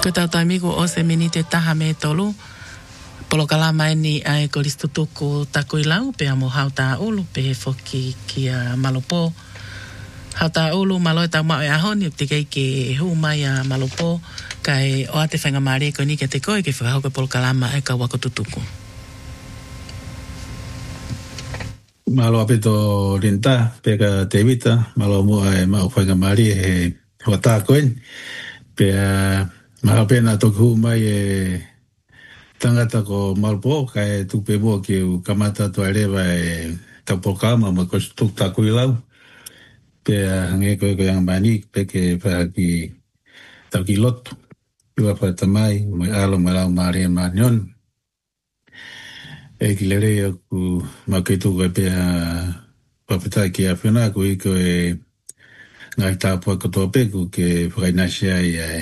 Ko tau taimiku o se mini te taha me tolu. Polo kalama ni ai ko listutuku tako i lau pe amo hauta ulu pe foki ki a malopo. Hauta ulu malo e tau mao e ahoni te kei ke hu mai a malopo kai o ate whainga maari ko ni ke te koe ke whakahauke polo kalama e ka wako tutuku. Malo apito rinta pe ka te vita malo mua e mau whainga maari e wata koen pe maha pena toku mai e tangata ko malpo kai tupe mo ki u kamata to areva e tapokama ma ko tuk taku ilau pe hange ko yang mani pe ke pa ki taki lot ua pa tamai mo alo malau mari manion e ki lere ku ma ke tu pe pa pita ki a fena ko i ko e ngai tapu ko to pe ku ke frainasia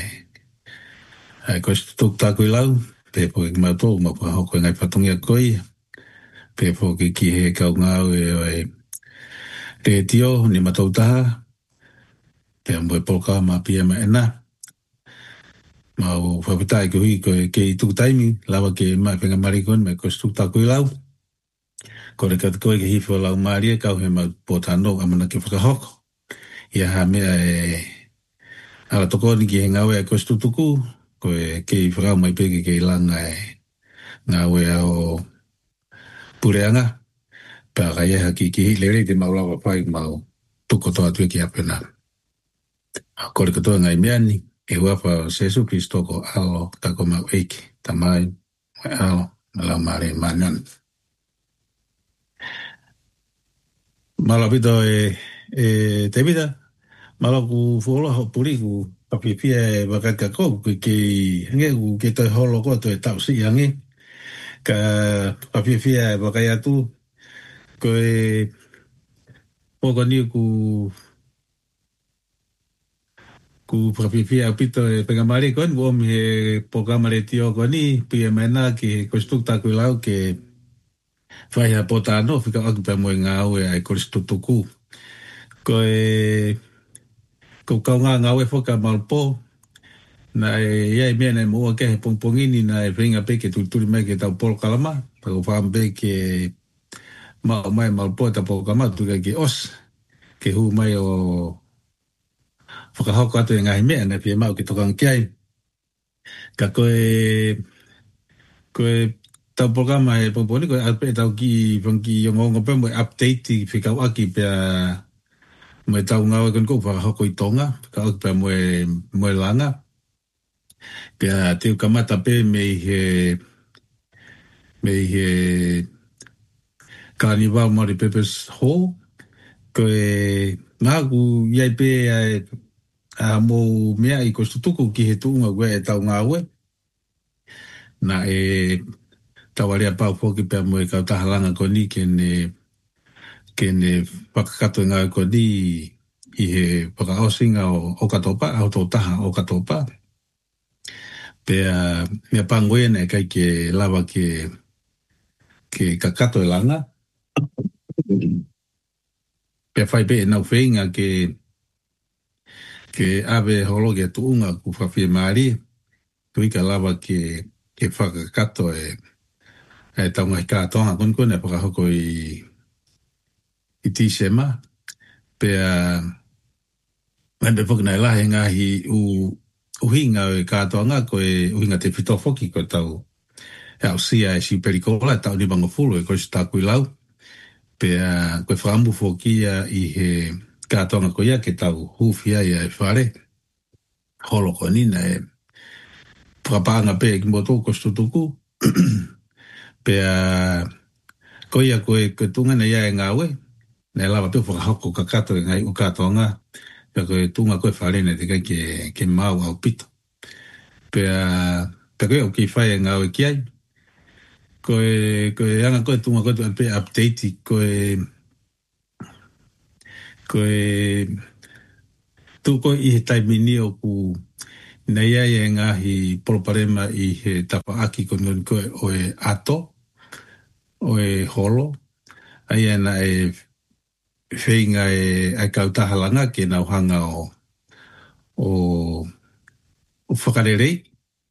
ai ko tuk taku ilau pe po ki mato mo pa ko ngai patungia koi pe po ki he kau ngau e te tio ni matou taha pe ambo e poka ma pia ma ena mau whapitai ko hui ko ke i tuku taimi lawa ke mai whenga marikon me ko stuk taku i lau ko re kat koe ke hifo lau maria kau he ma potano amana ke whakahoko ia ha mea e ala toko ni ki he ngawe a ko stuk tuku ko e ke i whakau mai peke ke i langa e ngawe a o pureanga pa kai ha ki hi lere te mau lawa pai mau tuko toa tue ki apena ko re katoa ngai mea ni e wapa Jesu Kristo ko alo kako mau eiki tamai mai alo malau mare manan malo pito te vida malo ku folo ho puri ku papipia e wakaka ko ke nge ku ke toi holo ko toi tau si yangi ka papipia e wakaya tu ko e poko ni ku papipia pito e pengamari kon wo me pokamare tio koni pia mena ki ko stuk taku lau ke fai a potano fika aku pe mo ngau e ai ko stuk tuku ko e ko kaunga ngau e foka malpo na e ia me na mo ke pongpongini na e venga pe ke tuturi me ke tau pol kalama pa ko fam be ke mai malpo ta pokama tu ke os ke hu mai o whakahoko atu e ngahi mea na pia mau ki tokang kiai. Ka koe tau programa e pomponi koe alpe tau ki whanki yongongo pe mo update i whikau aki pia mo e tau ngau e kon kou whakahoko i tonga whikau aki pia mo e langa pia teo kamata pe me he Carnival Māori Peppers Hall koe ngāku iai pe a mo mea i ko stutuku ki he tuunga koe e tau ngāwe na e tawarea pau foki pia mo e kau tahalanga ko ni ke ne whakakato ngā ko ni i he whakaosinga o katopa, au tō taha o katopa pia mea pangoe ne kai ke lawa ke kakato e langa pia whai pe e nau whenga ke ave hologia tuunga ku whawhia maari tui ka lawa ke whakakato e taunga i kātonga kon e whakahoko i tīsema pia mai pe whakanai lahe ngahi uhinga o e kātonga ko e uhinga te whitofoki ko tau au sia e si perikola tau ni bangofulu e ko si tāku i lau pia koe whaambu fokia i he kātonga ko ia ke tau hufia ia e whare holo ko nina e whakapanga pe ki moto ko stutuku pia ko ia koe tunga na ia e ngawe ne lava pe whakahoko kakato e ngai u kātonga pia koe tunga koe whare ne te kai ke mau au pito pia koe o ki whai e ngawe ki ai koe anga koe tunga koe pe update koe tuko i he taimini o ku nei ai e ngahi poloparema i he tapaaki koe o e ato o e holo ai ana e whenga e kautahalanga ke nau hanga o whakarerei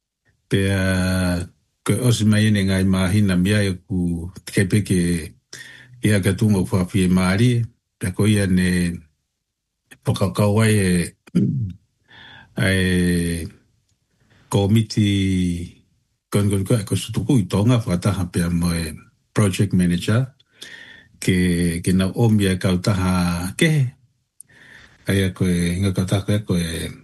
Pea ko osi mai ene ngai mahina mia e ku kepe ke ia ka tunga whawhi e maari. Pea ko ia ne pokakau ai e komiti ko sutuku i tonga whakataha pea mo e project manager ke na omia kautaha ke ai ko e nga kautaha ko e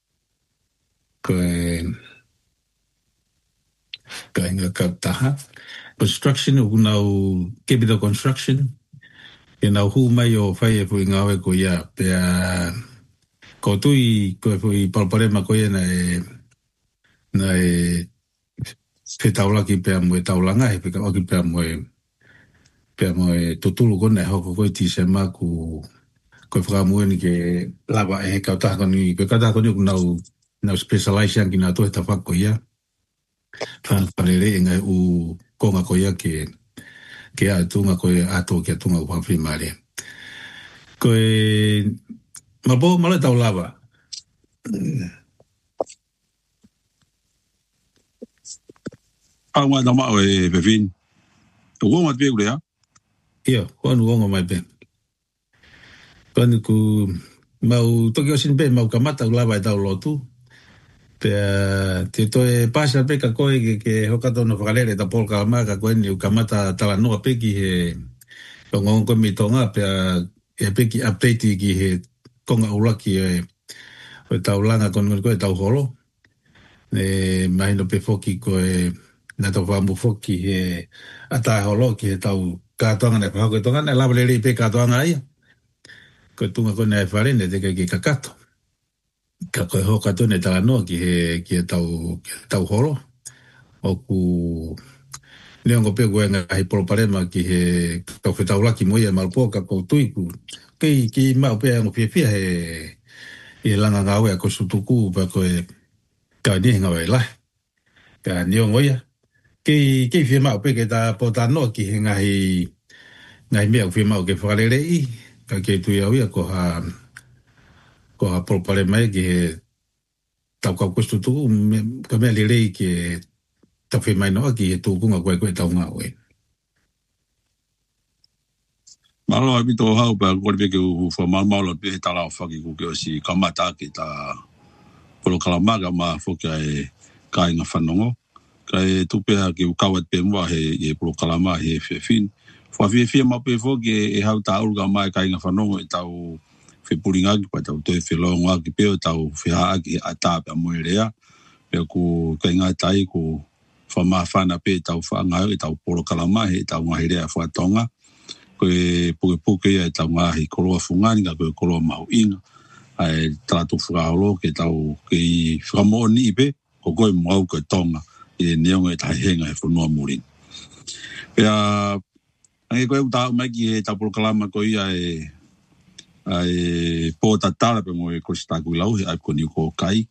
nga kautaha construction o nau capital construction e nau hu mai o whai e fui ngawe ko ia pea ko tui ko e fui palparema ko ia na e whetaulaki pea mo e taulanga he peka oki pea mo e tutulu kone hoko koe tise ma ku koe whakamueni ke lava e he kautaha koni koe kautaha koni ku nau specialization ki nā tohe tawhako ia whanarere e ngai u konga ko ia ke a tunga ko e ato ke a tunga u hawhi maare ko e mapo mala tau lava Awa dama o e pefin o gonga te ule ya ia konu gonga mai pe konu ku mau toki o sin pe mau kamata u lava e tau lotu pea te toe pasa pe ka koe ke hokato no whakalere ta Paul Kalama ka koe ni u kamata tala noa peki he ngongo koe mi tonga pea e peki update ki he konga ulaki e tau langa koe tau holo e mahino pe foki koe na tau whamu foki he ata holo ki he tau katoanga na whako tonga na labalere pe katoanga ia koe tunga koe na e wharene te ke kakato ka koe hoka tone tala noa ki he tau holo o ku neongo pe koe ngahi poloparema ki he tau whetau laki moia malpo ka kou tuiku ki mau pe ango pia he langa ngawe a ko sutuku pa koe ka ni ngawe la ka neongo ia ki fia mau pe ke ta pota noa ki he ngahi mea fia mau ke whakarere i ka ke tui au ia ko ha poloparema ki he tau kau kustu tuku ka mea lirei ki tau whi mai noa ki he tūkunga koe tau ngā oe. Malo ai bito hau pa ko be ke u fa malo pe tala o faki ku ke si kamata ki ta polo kalamaga ma fo ke kai nga fanongo kai tu pe ke u kawat pe mo he polo kalama he fin fa fi ma pe fo ke e hau ta urga mai kai nga fanongo e tau fe puringa ki pa tau te fe longa ki pe tau fe ha ki ata pa mo rea pe ku kai nga tai ku fa ma fana pe tau fa nga e tau polo kalama he tau nga rea fa tonga koe puke e tau ngahi koroa fungani ka koe koroa mahu inga ai tātou whakaolo ke tau ke i whakamoa ni ipe ko koe mwau koe tonga e neonga e tahi henga e whanua murin pea ange koe utau mai ki he tapolo kalama koe ia e pōta tala pe mo e koristaku i lau he aipo ni ko kai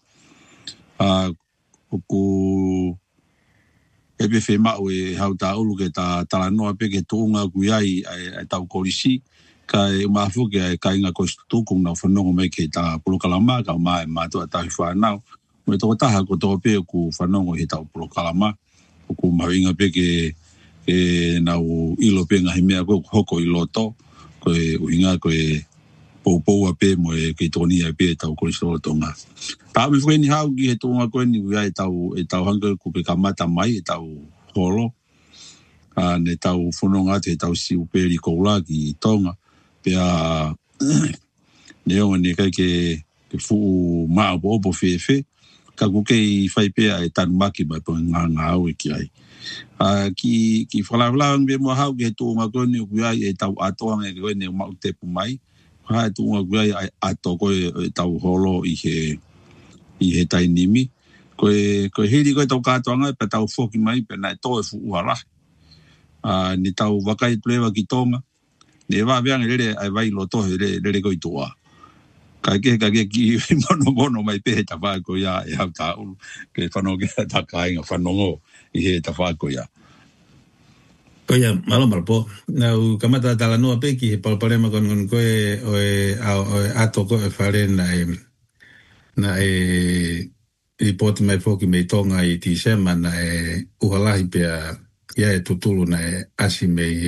ku e pe fe mau e hau ta ulu ke ta tala noa pe ke tuunga kuiai ai tau korisi ka e mafu ke ka inga kostu kung na whanongo mai ke ta polokalama ka mai mātua tahi whanau mo e toko taha ko toko pe ku whanongo he tau polokalama ku mahinga pe ke nau ilo pe ngahi mea ko hoko i loto ko e uinga ko e poupoua pe mo e ke tonia pe tau korisi tonga ta me fweni hau ki he tunga koe ni ua e tau hanga ku pe kamata mai e tau holo ne tau whanonga te tau si uperi koula ki tonga pea neonga ne kai ke fuu maa opo fefe ka kuke i whai pea e tanu maki mai po ngā au e ki ai ki whalawalawang be mo hau ki he tunga koe ni ua e tau atoanga e koe ne mau tepu mai hae tunga ua e ato koe e tau holo i he tainimi koe hiri koe tau katoanga pe tau foki mai pe nai toe fu uala ni tau wakai plewa ki tonga ne wa veang lere ai vai lo to lere koe toa ka ke ki mono mai pe ta va ko ya e hau ta ke whano ke ta kai nga whanongo i he ta wha ko ya Koia, malo malpo. Nau kamata tala noa pe ki he palparema kon koe o e ato koe whare na e I poti mai foki me tonga I Tisema na uhalahi pia ia tutulu na asi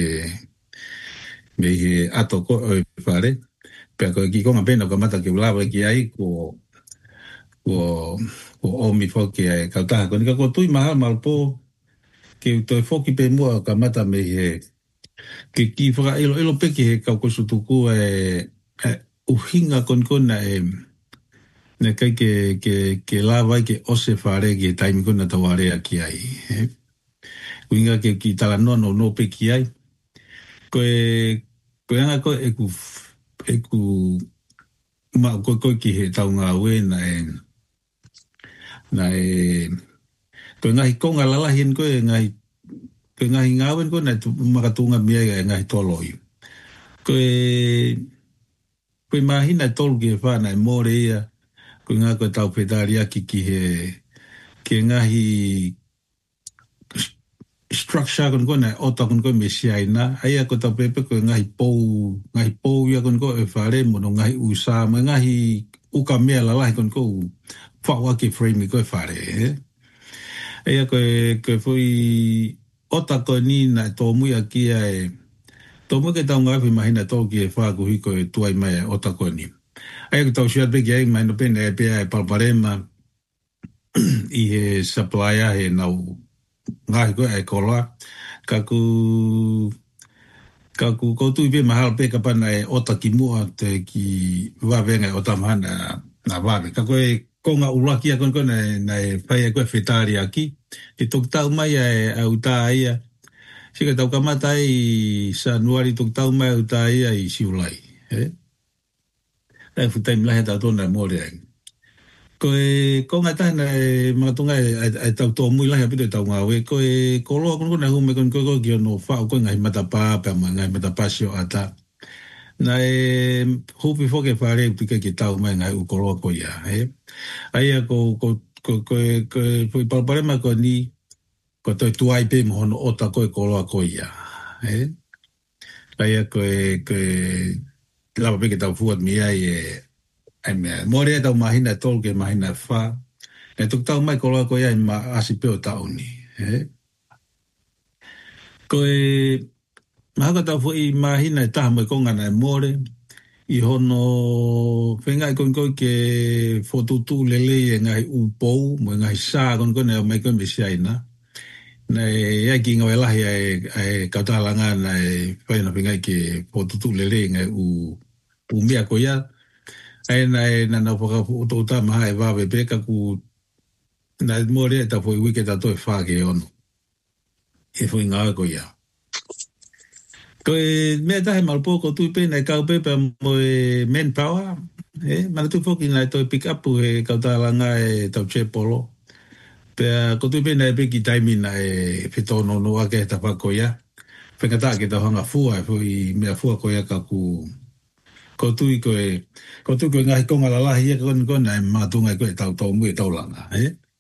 me ato ko o whare. Pia ko ki konga pena ko mata ki ulawa ki ai ko omi foki kautaha. Ko nika ko tui maha malpo ke toi foki pe mua ka mata me ki whaka ilo peki he kau kosutuku uhinga konkona ne kai ke lawa ke ose whare ke taimi kona tawarea ki ai. Uhinga ke ki tala nono no peki ai. Koe anga koe eku koe ki he tau ngā ue koe ngahi konga lalahin koe ngahi ngā uen koe makatunga mia ngahi toloi. Koe mahina tolu ki he whāna more ia koe ngā koe tau petari aki ki ngahi structure kon kona ota kon ko mesiaina ai ko ta pepe ko ngahi pou ia kon ko e fare mo ngahi usa mo ngahi uka mela la kon ko fa ki frame ko fare ai ko foi ota ko ni na to mu aki ai to mo ke ta ngahi imagina to ki fa ko hi ko tu ai mai ota ko ni ai ko ta sia be ki ai mai no pene pe ai palparema I he supplier he nau ngahi koe ai koroa, kaku koutu I pe mahal pe kapana ota ki mua te ki wawenga ota mahana na wawe. Ka koe konga ulaki a kon kona na whai koe whetari aki. I tok tau mai au tā ia. Sika tau kamata I sa nuari tok tau mai au tā ia I siulai. Tai futai mlahe tau tona mōre ai. Koe konga tahna matunga tau tō mui lahi apito tau ngā we. Koe koloa kona hume kon koe ki ono whao koe ngai matapā, pia ngai matapā sio ata. Nai hupi whoke whare pika ki tau mai ngai u koloa koe ia. Aia koe palparema koe ni, koe toi tuai pe mohono ota koe koloa koe ia. Aia koe lapa peke tau fuat mi ai Mōrea tau mahina tolu ke mahina wha. E tuk tau mai koloa koe ai ma asi peo tau ni. Koe mahaka tau fui mahina taha mai konga na mōre. I hono whengai koe ke whotutu lele ngai upou, mo ngai sā koe mai koe mesiaina. Nei ki ngawe lahi ai kautalanga nei whengai ke whotutu lele ngai mea koe ia. Ai nai nana whaka uta maha e wawe peka ku nai mōre ta fwoi wike ta toi whake ono. E fwoi ngā ko ia. Koe mea tahe malpo ko tui pe nai kau pepe mo manpower. Mana tui whoki nai toi pick up he kautalanga e tau che polo. Pea ko tui pe nai peki taimi nai whitono no ake ta whako ia. Whengata ke tau hanga fua e fwoi mea fua ko ia ka ku ko tui koe ngahi konga lalahi ia kona e mātunga koe tau tau mui tau langa.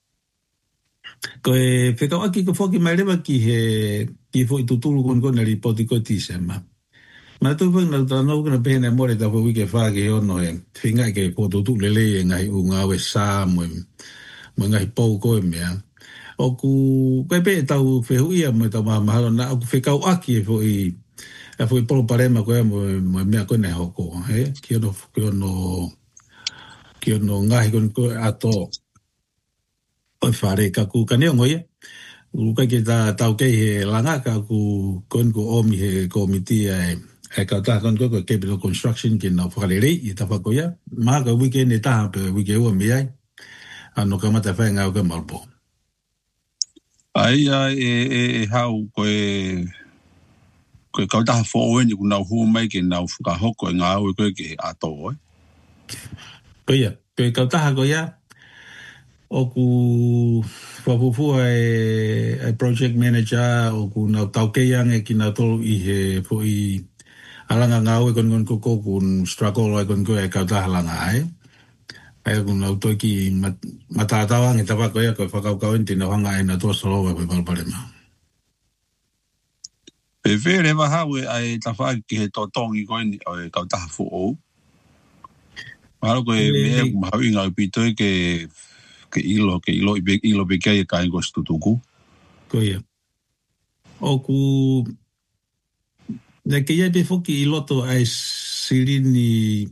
Koe whekau aki ko whoki mai rewa ki whoi tutulu kona ripoti koe Tisema. Mana tui whoi nau tānau kona pehena more tau whoi ke whake ono e whingai ke po tutulu lele e ngahi u ngawe sā mo ngahi pou koe mea. Oku koe pe tau whehuia mo tau mahamahalo na oku whekau aki e whoi e fui polo parema koe mo mea koe nei hoko. Ki ono ngahi koe ato oi whare kaku kaneo ia. Ukai ke tau kei he langa kaku koe omi he komiti e kautaha koe Capital Construction ki nau whakarerei I ta whako ia. Maha ka weekend e taha pe weekend ua mi ai. Ano kamata whae ngau ke malpo. Ai e hau koe kautaha whoe ni kunau hu mai ke nau whakahoko e ngā ue koe ke ato Koe kautaha koe ia. Oku whapufua e project manager oku nau taukeiange ki nau tolu I he fwoi alanga ngā ue kon koko kun struggle ai kon koe e kautaha langa ai. Ai kun nau toi ki matātawange tawa koe ia koe whakaukau enti nau hanga e na tua saloa koe palparema. Pe vere wa hawe ai tawhaki ki he totongi koe ni o e kautaha fuo. Maro koe mea kumahau inga upitoi ke ke ilo ilo be kai ka ingo stutuku. Ko ia. O ku na ke ia be foki I loto ai sirini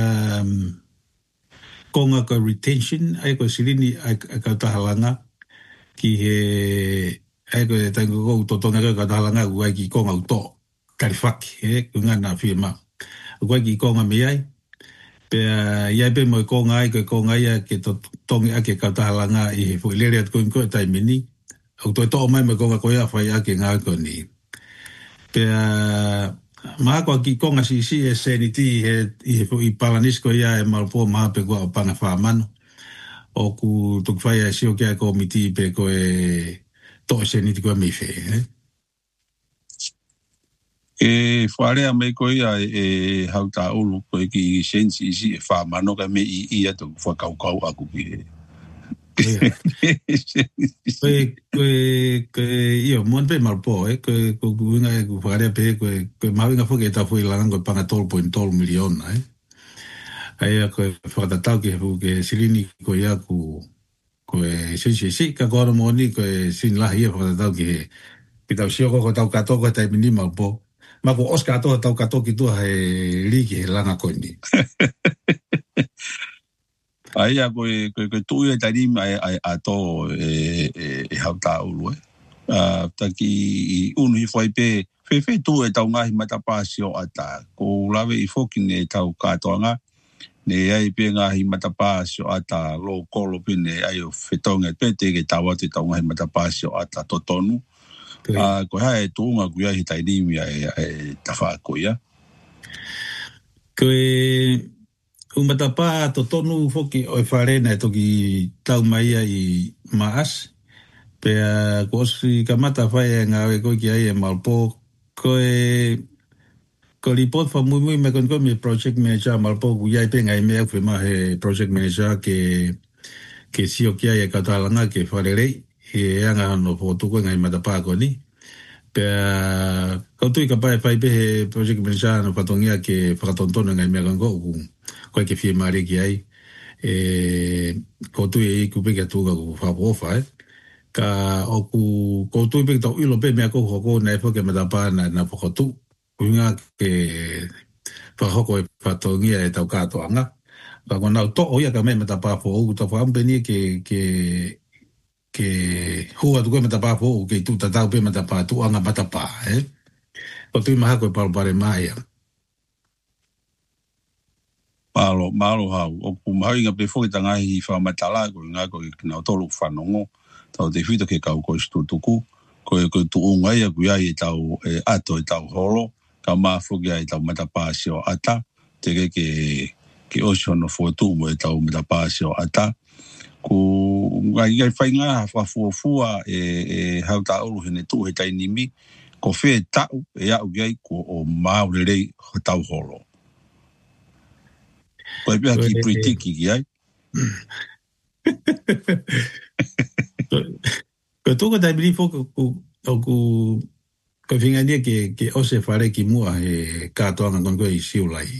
konga ka retention ai ko sirini ai ka tahalanga ki he ai ko tango ko totonga ka tahalanga ku ai ki konga uto kalifaki he kunga na firma ku ai ki konga me ai pe ia be mo konga ai ko konga ia ke to tongi ake ka tahalanga I he fo lere at ko tai mini o to mai me konga ko ia fai ake nga ko ni pe ma ko ki konga si e seniti he I palanisco ia e malpo ma pe ko pana fa mano o ku tu fai si o ke ko miti pe ko e to seniti ko mi fe Whare a mei koe a hauta ulu koe ki sensi isi e wha mano ka me I atu whakaukau aku ki Koe io mon pe malpo ko kuinga ku whare pe koe mawinga whoke ta fui langa koe panga 12.12 miliona ai koe whakatatau ki ke silini koe aku koe sensi ka kora moni koe sin lahi whakatatau ki pitau sioko ko tau kato ko tai mini malpo ma ko Oscar to tau kato ki tua he liki he langa koe ni. Ai a koe tui e tari mai ato hauta ulu taki unu I whai pe whewhe tu e tau ngahi matapasio ata ko lawe I whoki ne tau katoanga ne ai pe ngahi matapasio ata lo kolo pe ne ai o whetonga pe te ke tau atu tau ngahi matapasio ata totonu ko hae tuunga kuia hi tairimi e tawha koia. Koe umatapa to tonu foki o wharena toki tau mai I maas pe ko osi kamata whai ngā koe ki ai e malpo koe ko report fa muy me con mi project manager malpo ku ia pe ngai me fe ma he project manager ke si o kia e katalanga ke wharerei e anga no foto ko ngai matapa ko ni pe ko tu ka pai pe he project manager no patongia ke whakatontono ngai me ko ko ke fie mari ki ai ko tu e ku pe ke tu ko fa ka o ko tu pe to ilo pe me ko ko na fo ke matapa na fo tu kunga ke whahoko e whatongia e tau kātoanga. Ka kona to o ia ka me matapa fo o ta fa ambeni ke hua tu ko matapa fo o ke tu ta tau pe matapa tu anga matapa o tu maha ko pare mai Malo hau o ku mai nga pe fo ta ngai fa matala ko nga ko na tolu whanongo tau te whito ke kau ko stutuku ko tu ngai ku ia I tau ato I tau holo ka mafugi ai tau matapasio ata te ke osho no fotu mo tau matapasio ata ku ngai whai ngā whafuafua hauta uru hene tu he tainimi ko whe tau au gai ko o maurerei ho tau holo ko e pia ki pritiki ki ai ko tuko taimiri foko ku ko fingania ke ose whare ki mua he kātoanga kon koe I siulai,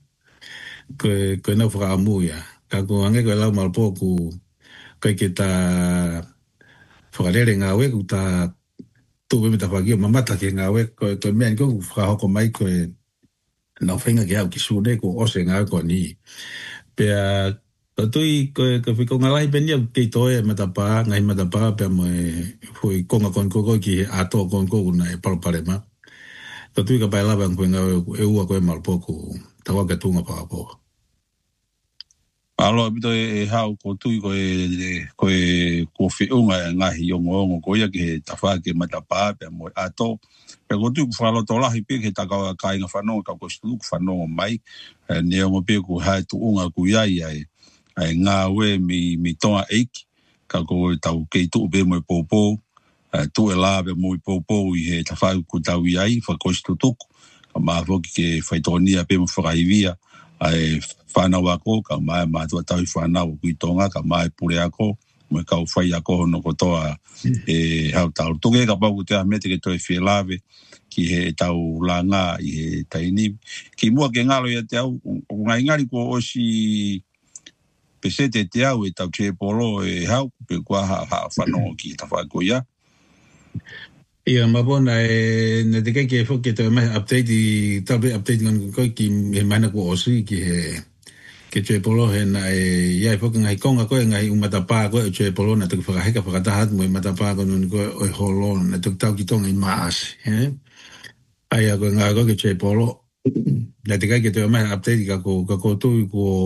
Ko nau whakaamu ia. Ka ko ange koe lau malpo ku koe ke ta whakarere ngā we, ku ta tuwe me ta whakio mamata ke ngā we, koe mea ko whakahoko mai koe nau whainga ke au ki sune ko ose ngā we ko ni. Pea ko tui koe whiko ngā lahi penia kei toe matapa, ngai matapa, pea mo hui konga kon koko ki ato kon koko na e palopare ma. Ko tui ka pai lava koe ngā e ua koe malpo ku tawa ka tunga pāpo. Alo abito hau ko tui koe whiunga ngahi ongo ko ia ke tawha ke matapa, pea mo ato. Pea ko tui ku whaloto lahi pe ke takau ka inga whanonga ka ko stuku whanonga mai. Ne ongo pe ku hae tuunga ku iai ai ngā we mi tonga eiki, ka ko tau kei tuu pe mo I popo, tu e la pe mo I popo I he tawhau ku tau I ai, whakostu tuku, ka maa whoki ke whaitonia pe mo whakaivia, ai whanau ako, ka maa mātua tau I whanau ku I tonga, ka maa pure ako, mo kau whai ako hono kotoa hau tau. Tuke ka pau ku te ahmete ke toi whielawe, ki he tau la ngā I he taini. Ki mua ke ngalo ia te au, ngai ngari ko osi pese te te au e tau che polo e hau pe kwa ha whanongo ki ta whakoia. Ia mabona e ne te keke fo ke te mai update i tabe update ngan ko ki me mana ko osi ki he ke che polo he na e ia fo ngai konga ko ngai umata pa ko che polo na te whakaheka whakatahat mo mata pa ko nun ko o holon na te tau ki tonga i maas he ai a ko ngai ko ke che polo na te keke te mai update ka ko tu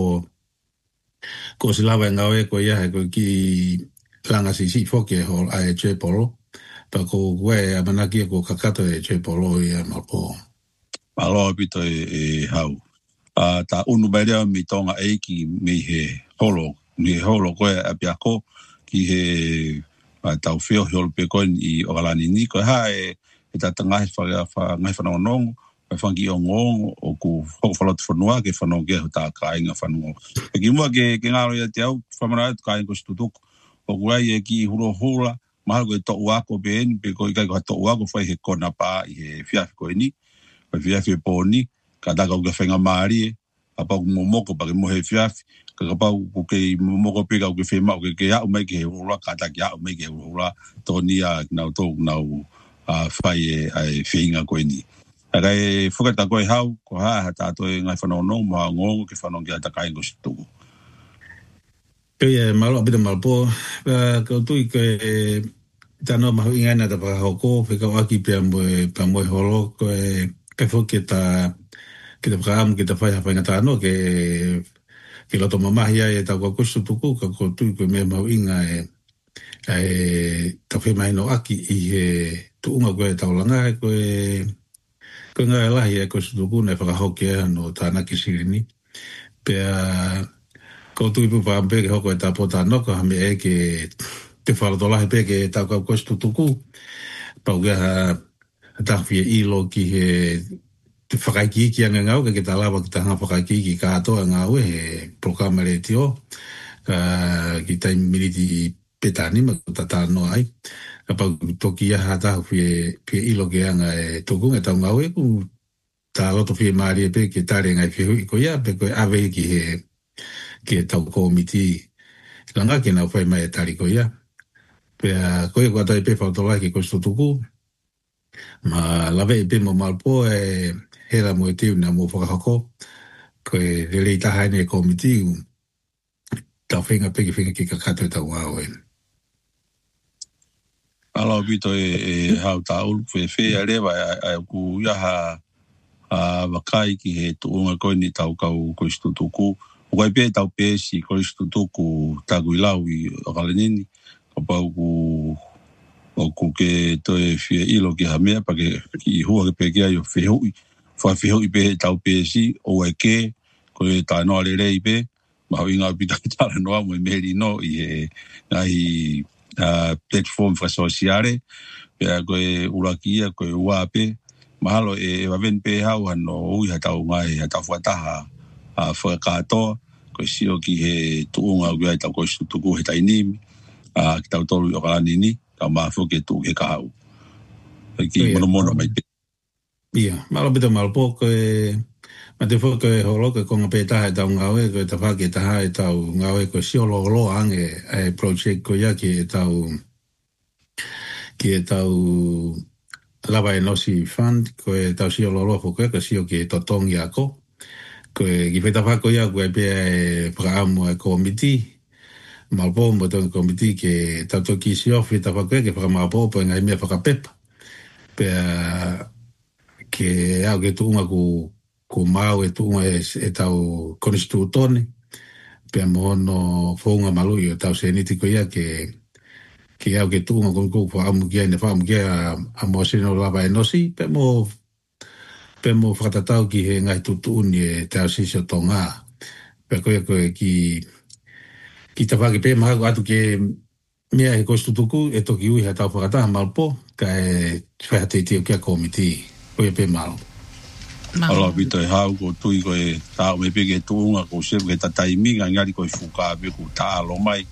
ko silava ngawe ko ia ko ki langa si fo ke hol ai che polo pa ko gue amanaki ko kakato e che polo ia mapo malo pito e hau ta unu baile mi tonga e ki me he holo ko e apiako ki he tau feo holo pe ko i ogalani ni ko ha e ta tanga fa ngai fa no fangi o ngong o ku follow for noa ke fa no ke ta ka inga fa no ki mo ke ngalo ia te au fa mara ka ko stutuk o guai e ki huro hula mahal ko to wako ben pe ko ka to wako fa he kona pa i he fia ko ni pa fia fe poni ka da ko fenga mari apa mo moko pa mo he fia ka pa ko ke mo ko pe ka ko fe ma ko ke ya o mai ke hula ka ta ya o mai ke hula to ni a na to na a fa e ai fenga ko ni aga e fuka ta ko hau ko ha ta to ngai fa no ma ngo ke fa no ke ta kai ko stu ke malo bida malpo ko tu ke tano ma inga na ta pa hoko pe ka aki pe mo holo ko ke fo ke ta pram ke ta fa ngata no ke lo toma mahia e ta ko stu ku ko tu ko me ma inga ta fe mai no aki i tu uma ko ta langa ko ko nga la ia ko stu ku ne fa hoke no ta na ki sirini pe ko tu pu pa be ko ta pota no ko me e ke te falo dola pe ke ta ko stu ku pa ga ta fi i lo ki he te whakaiki ki anga ngau ke ta lava ki ta nga whakaiki ki kātoa ngau e programa le tio ki ta militi petani ma ta no ai ka pa toki ha ta fi ilo ke anga e toku e ta ngau e ku ta loto fi mari pe ke ta renga fi ko ya pe ko ave ki he ke ta komiti langa ke na foi mai tari ko ya pe ko e ko ta pe fa to ki ko sto tuku ma lave pe mo malpo e hera mo te na mo whakahoko ko e rei taha ne komiti ta whenga peki ki ka kato ta wao e ala bito e hau ta ulu fe rewa ai ku ya ha wakai ki he tu unga ko ni tau kau ko stutuku o kai pe tau pe si ko stutuku ta guilau i ogalenini ko pa ku ke to e fie ilo ki ha mea pa ke ki hua ke pe ki ai o fe hui fa fe hui pe tau pe si o e ke ko e ta no le rei pe ma inga pita ta no mo meri no i ai platform fa sociale pe ko e urakia ko e wape mahalo e va ven pe hau no ui ha tau ngai ha tau fata a fa kato ko si o ki he tu unga ui ta ko tu ko he tai ni a ki tau tolu o kala ni ta ma fo ke tu ke ka hau ki mono mai ia malo bito malpo ko e ma te fo ko e holo ko konga pe ta ta ngawe ko ta fa ke ta ha ta ngawe ko si o lo ange e project ko ya ki tau lava e nosi fund ko e tau si o lo fo ko si o ki totong ya ko e ki feta fa ko ya ko e pe pramo e committee malpo mo ton committee ke tau to ki si o feta fa ko ke fa malpo po ngai me fa pep pe ke au ke tu unga ku mau e tu unga e tau konstitutone pe mono fonga malu yo tau se niti ko ya ke au ke tu unga ku fa amu ke ne fa amu ke a mo se no lava e nosi pe mo fatatau ki he ngai tutu ni tau si so tonga pe ko ki ta fa ke pe ma atu ke mea he kostutuku e toki ui he tau whakataha malpo ka e whahatei ke a komiti ko e pe malo. Ala bito e hau ko tui ko e tau me peke tuunga ko se ke tataiminga ngari ko e fuka pe ko ta alo mai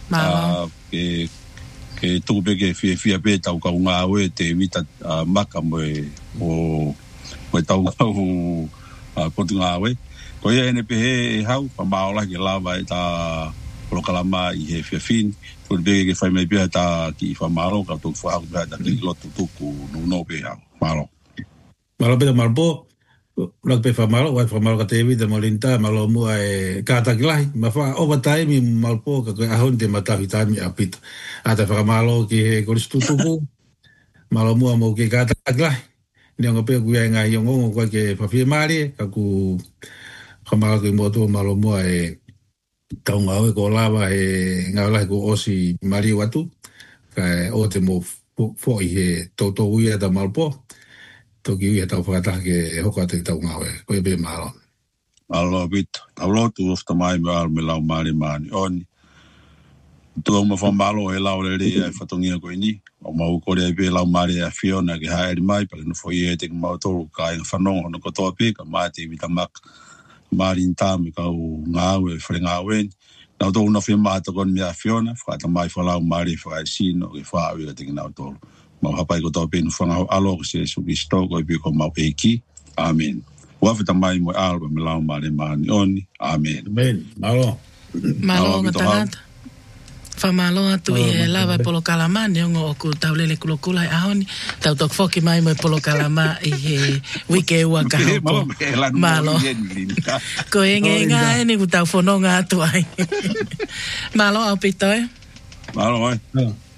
ke tuku peke fia pe tau ka unga awe te vita maka mo e tau kau potunga awe Ko ia ene pehe e hau, pa maola ki lava e ta polokalama i he whiawhin. Ko bege ke whai mai pia ta ki i whamaro, ka tō whahau pia ta ki lotu tuku no pe hau. Malo. Malo pita marpo, lag pe whamaro, wai whamaro ka tewi te molinta, malo mua e kātakilahi. Ma wha overtime i malpo ka koe ahon te matahi tāmi apita. A te whakamalo ki he koristutuku, malo mua mo ke kātakilahi. Ni anga pia kuia ngā hiongongo koe ke whawhia maari, ka ku whamaro ki motua malo mua e taunga oe ko lava e ngā lahi ko osi mari watu, ka o te mo fo i he tautou uia ta malpo, toki uia tau whakataha ke hoka te taunga oe, koe be malo. Malo bit, tau lotu ofta mai me lau maari maani oni. Tua uma whamalo e lau re e whatongia koe ni, o mau kore e pe lau maari a Fiona ke haere mai, pake no fo i e te mau tolu ka inga whanongo no kotoa pe, ka maati i witamak maari intami ka u ngāwe, whare ngāwe. Nau tōku na whia māta kon mea Fiona, whakata mai whalau maari whakai sino, ke whaawira te nau tolu. Mau hapai kotoa pe no whangau alo ko se su Kristo ko i pe ko mau eiki. Amen. Wawhita mai mo alba me lau maari maani oni. Amen. Amen. Malo. Malo ngatangata. Whamalo atu i he lava polo kalama, ni ongo oku taulele kulokula i ahoni, tau tok foki mai mo polo kalama i he wike ua ka hoko. Malo. Ko enge ngā e ni ku tau whanonga atu ai. Malo au pito e? Malo ai.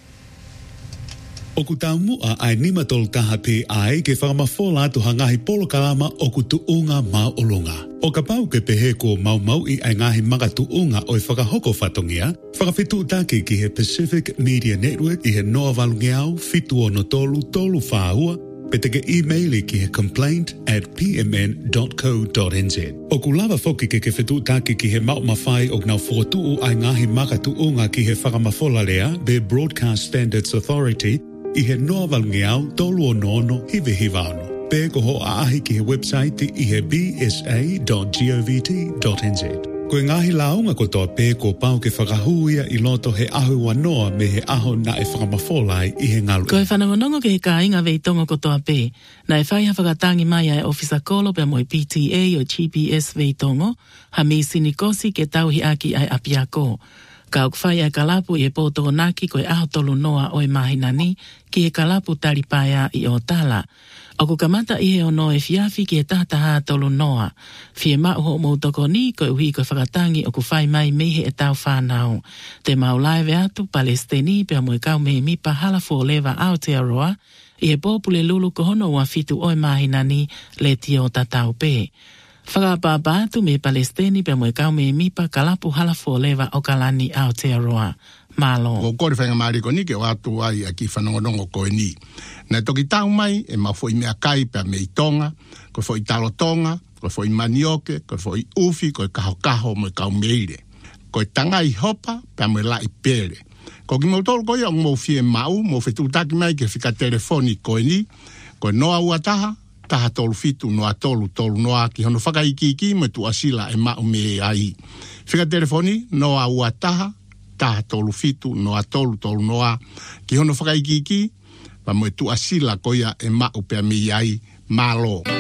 O ku tau mua ai nima tolu taha pe ai ke whakamafola atu hangahi polo kalama o ku tuunga mau olunga. O ka pau ke pehe ko mau i ai ngahi maka tuunga o i whakahoko whatongia, whakawhitu take ki he Pacific Media Network i he noa walungeau fitu o no tolu whaahua, pe te ke e-maili ki he complaint@pmn.co.nz. O ku lava foki ke whitu take ki he mau mawhai o ngau whotuu ai ngahi maka tuunga ki he whakamafola lea, be Broadcast Standards Authority, i he noa walungeau tolu o nono hive hivano. Pe ko ho aahi ki he website i he bsa.govt.nz. Koe ngahi launga ko toa pe ko pau ke whakahuia i loto he ahu wanoa me he aho na e whakamafolai i he ngalu. Koe whanangonongo ke he ka inga veitongo ko toa pe, na e whaiha whakatangi mai ai ofisa kolo pe moi PTA o GPS veitongo, ha mi sinikosi ke tauhi aki ai apiako. Ka ukwhai ai kalapu i e pōtoko naki koe aho tolu noa o e mahinani ki he kalapu talipaia i o tala. O ku kamata i he ono e fiafi ki e tahataha tolu noa. Fie mau ho moutoko ni koe uhi koe whakatangi o ku whai mai mehe e tau whanau. Te maulaive atu Palestini pia moe kau me mipa halafo lewa Aotearoa i he pōpule lulu kohono ua fitu o e mahinani le tio tatau pe. Whakapapa atu me Palestini pia moe kau me mipa kalapu halafo lewa o kalani Aotearoa. Malo. Ko kore whainga maari ko ni ke o atu ai a ki whanongonongo koe ni. Nai toki tau mai e ma fo i mea kai pia me i tonga, ko fo i talo tonga, ko fo i manioke, ko fo i ufi, ko i kaho mo i kau meire. Ko i tanga i hopa pia mo i la i pere. Ko ki mo tolu koe o mo fie mau, mo fe tutaki mai ke whika telefoni koe ni, ko i noa ua taha tolu fitu noa tolu noa ki hono whakaikiki mo tu asila e mau me ai. Whika telefoni noa ua taha tolu fitu noa tolu noa ki hono whakaikiki pa mo tu asila koia e mau pia mi ai malo.